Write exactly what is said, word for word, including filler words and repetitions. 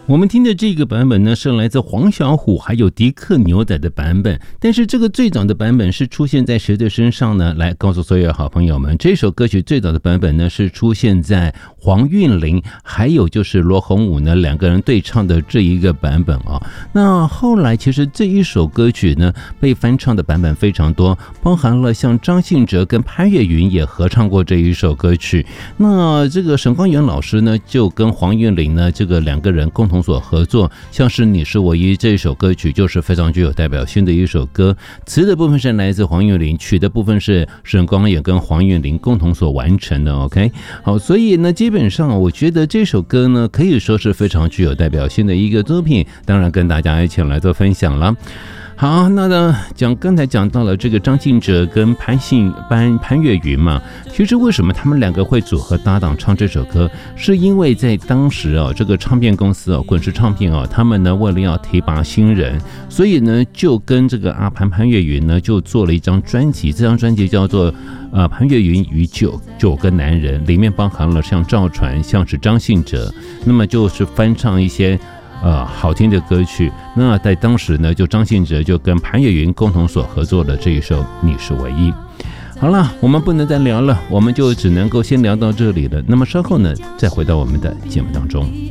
我们听的这个版本呢，是来自黄小琥还有迪克牛仔的版本，但是这个最早的版本是出现在谁的身上呢？来告诉所有好朋友们，这首歌曲最早的版本呢是出现在黄韵玲还有就是罗红武呢两个人对唱的这一个版本啊。那后来其实这一首歌曲呢被翻唱的版本非常多，包含了像张信哲跟潘越云也合唱过这一首歌曲。那这个沈光元老师呢就跟黄韵玲呢这个两个人共同所合作，像是你是唯一这首歌曲就是非常具有代表性的一首歌，词的部分是来自黄韵玲，曲的部分是沈光也跟黄韵玲共同所完成的。 OK， 好，所以呢基本上我觉得这首歌呢可以说是非常具有代表性的一个作品，当然跟大家一起来做分享了。好，那呢讲刚才讲到了这个张信哲跟潘信潘潘越云嘛，其实为什么他们两个会组合搭档唱这首歌，是因为在当时啊，这个唱片公司啊，滚石唱片啊，他们呢为了要提拔新人，所以呢就跟这个阿潘潘越云呢就做了一张专辑，这张专辑叫做呃潘越云与九九个男人，里面包含了像赵传，像是张信哲，那么就是翻唱一些呃，好听的歌曲。那在当时呢，就张信哲就跟潘越云共同所合作的这一首《你是唯一》。好了，我们不能再聊了，我们就只能够先聊到这里了。那么稍后呢，再回到我们的节目当中。